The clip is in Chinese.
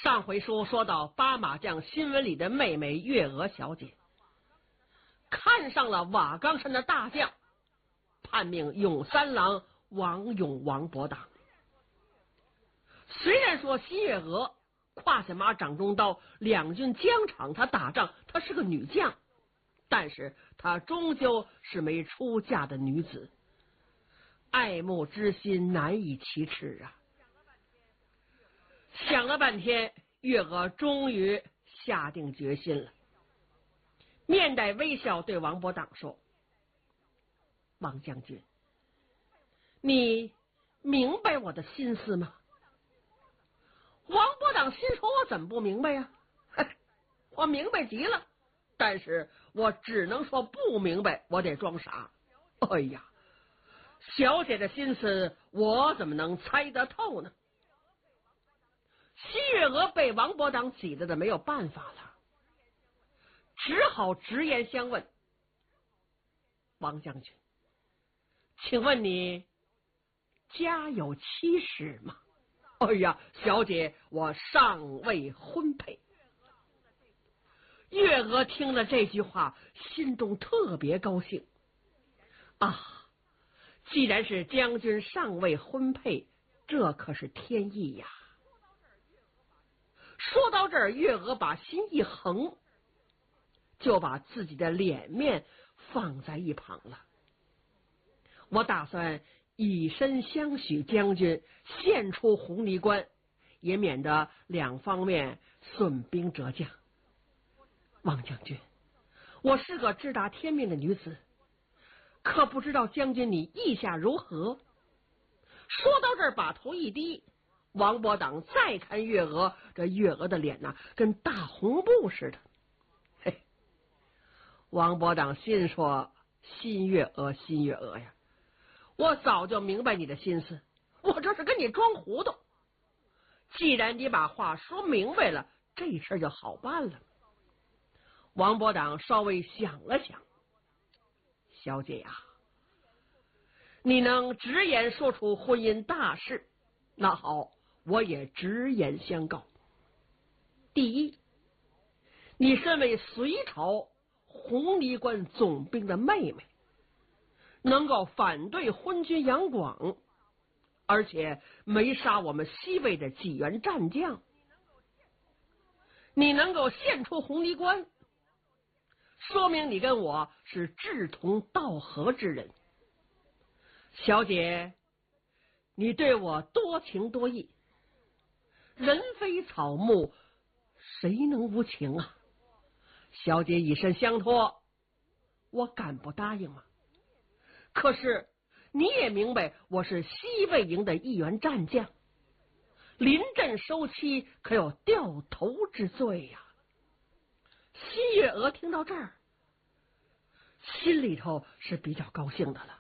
上回书说到八马将新闻里的妹妹月娥小姐看上了瓦岗山的大将叛命永三郎王勇王伯党。虽然说新月娥胯下马掌中刀，两军疆场她打仗，她是个女将，但是她终究是没出嫁的女子，爱慕之心难以启齿啊。想了半天，月娥终于下定决心了，面带微笑对王伯党说：王将军，你明白我的心思吗？王伯党心说：我怎么不明白呀？我明白极了，但是我只能说不明白，我得装傻。哎呀，小姐的心思我怎么能猜得透呢？新月娥被王伯党挤得没有办法了，只好直言相问：王将军，请问你家有妻室吗？哎呀，小姐，我尚未婚配。月娥听了这句话，心中特别高兴啊！既然是将军尚未婚配，这可是天意呀。说到这儿，月娥把心一横，就把自己的脸面放在一旁了。我打算以身相许将军，献出红泥关，也免得两方面损兵折将。王将军，我是个知达天命的女子，可不知道将军你意下如何？说到这儿，把头一低，王伯党再看月娥，这月娥的脸跟大红布似的。嘿，王伯党心说：新月娥，新月娥呀，我早就明白你的心思，我这是跟你装糊涂。既然你把话说明白了，这事就好办了。王伯党稍微想了想：小姐呀，你能直言说出婚姻大事，那好，我也直言相告。第一，你身为隋朝红泥关总兵的妹妹，能够反对昏君杨广，而且没杀我们西魏的几员战将，你能够献出红泥关，说明你跟我是志同道合之人。小姐，你对我多情多义，人非草木，谁能无情啊？小姐以身相托，我敢不答应吗？可是你也明白，我是西魏营的一员战将，临阵收妻可有掉头之罪呀。新月娥听到这儿，心里头是比较高兴的了。